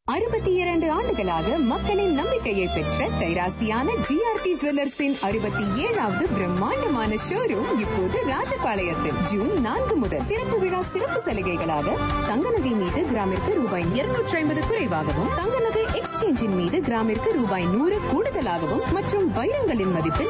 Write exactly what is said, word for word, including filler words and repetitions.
அறுபத்தி இரண்டு ஆண்டுகளாக மக்களின் நம்பிக்கையை பெற்ற கைராசியான ஜிஆர்டி ஜுவல்லர்ஸின் அறுபத்தி ஏழாவது பிரம்மாண்டமான ஷோரூம் இப்போது ராஜபாளையத்தில் ஜூன் நான்கு முதல் திறப்பு விழா சிறப்பு சலுகைகளாக தங்க நகை மீது கிராமிற்கு ரூபாய் இருநூற்றி ஐம்பது குறைவாகவும் தங்க நகை எக்ஸ்சேஞ்சின் மீது கிராமிற்கு ரூபாய் நூறு கூடுதலாகவும் மற்றும் வைரங்களின் மதிப்பில்